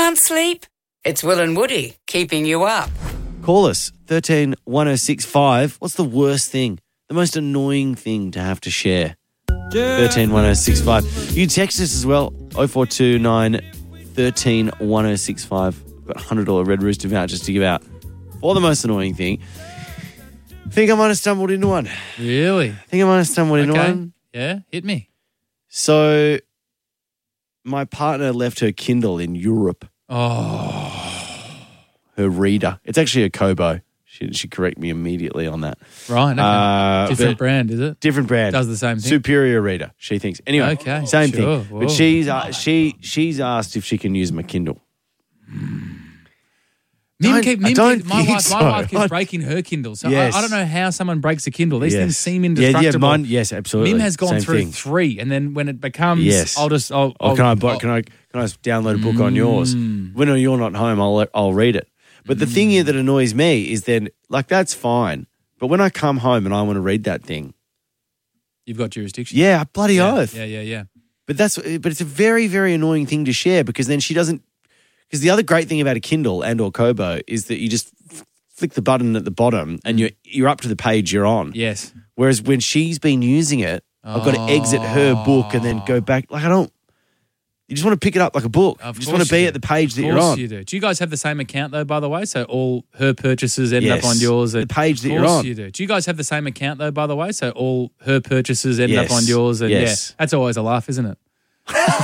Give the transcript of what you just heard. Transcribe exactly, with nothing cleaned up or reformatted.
Can't sleep? It's Will and Woody keeping you up. Call us, thirteen one oh six five. What's the worst thing, the most annoying thing to have to share? thirteen one oh six five. You text us as well, oh four two nine, thirteen one oh six five. We've got one hundred dollars Red Rooster vouchers to give out for the most annoying thing. I think I might have stumbled into one. Really? I think I might have stumbled into Okay. one. Yeah, hit me. So, my partner left her Kindle in Europe. Oh. Her reader. It's actually a Kobo. She she correct me immediately on that. Right. Okay. Uh, Different but- brand, is it? Different brand. Does the same thing. Superior reader, she thinks. Anyway, Okay, same sure. thing. Whoa. But she's uh, she she's asked if she can use my Kindle. Mim Don't- keep, I Mim don't keep, my think wife, so. my wife keeps I- breaking her Kindle. So Yes. I, I don't know how someone breaks a Kindle. These Yes. things seem Yeah, indestructible. yeah, mine, yes, absolutely. Mim has gone Same through thing. three, and then when it becomes, Yes. I'll just, I'll, Oh, I'll, can I buy, I'll- can I can I download a book on yours? When you're not home, I'll I'll read it. But the thing here that annoys me is then like that's fine. But when I come home and I want to read that thing, You've got jurisdiction. yeah, bloody yeah, oath. Yeah, yeah, yeah. But that's but it's a very very annoying thing to share because then she doesn't. Because the other great thing about a Kindle and or Kobo is that you just f- flick the button at the bottom and you're you're up to the page you're on. Yes. Whereas when she's been using it, I've got to exit her book and then go back. Like I don't. You just want to pick it up like a book. Of you just course want to be you at do. the page that Of you're course on. you do. Do you guys have the same account though, by the way? So all her purchases end Yes. up on yours. The page that of you're course on. you do. Do you guys have the same account though, by the way? So all her purchases end Yes. up on yours. And Yes. yeah, that's always a laugh, isn't it?